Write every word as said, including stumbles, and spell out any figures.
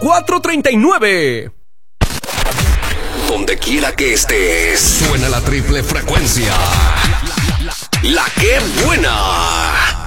cuatro treinta y nueve. Donde quiera que estés, suena la triple frecuencia. La que buena.